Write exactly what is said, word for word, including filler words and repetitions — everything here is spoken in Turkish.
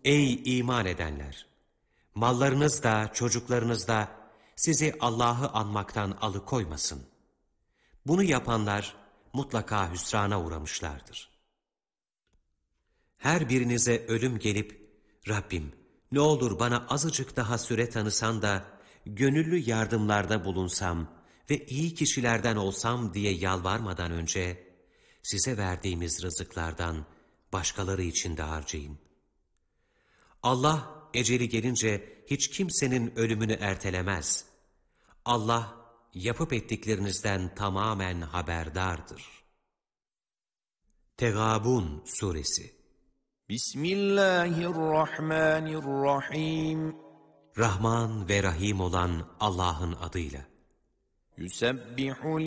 Ey iman edenler! Mallarınız da çocuklarınız da sizi Allah'ı anmaktan alıkoymasın. Bunu yapanlar mutlaka hüsrana uğramışlardır. Her birinize ölüm gelip, Rabbim ne olur bana azıcık daha süre tanısan da gönüllü yardımlarda bulunsam ve iyi kişilerden olsam diye yalvarmadan önce size verdiğimiz rızıklardan başkaları için de harcayın. Allah eceli gelince hiç kimsenin ölümünü ertelemez. Allah yapıp ettiklerinizden tamamen haberdardır. Tegabun Suresi. Bismillahirrahmanirrahim. Rahman ve Rahim olan Allah'ın adıyla. Yusebbihu